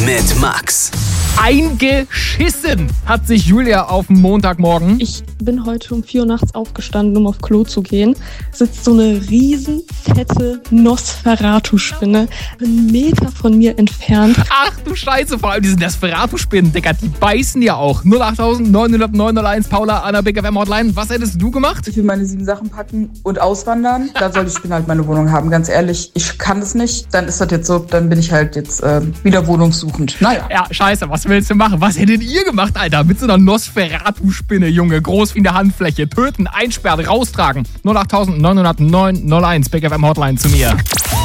mit Max. Eingeschissen hat sich Julia auf dem Montagmorgen. Ich bin heute um 4 Uhr nachts aufgestanden, um auf Klo zu gehen. Sitzt so eine riesen, fette Nosferatu-Spinne, einen Meter von mir entfernt. Ach du Scheiße, vor allem diese Nosferatu-Spinnen, Digga, die beißen ja auch. 08900 Paula, Anna, Big FM Hotline. Was hättest du gemacht? Ich will meine 7 Sachen packen und auswandern. Da soll die Spinne halt meine Wohnung haben. Ganz ehrlich, ich kann es nicht. Dann ist das jetzt so, dann bin ich halt jetzt wieder wohnungssuchend. Naja. Ja, scheiße, was willst du machen? Was hättet ihr gemacht, Alter? Mit so einer Nosferatu-Spinne, Junge. Groß wie eine Handfläche. Töten, einsperren, raustragen. 08900 Big FM Hotline zu mir.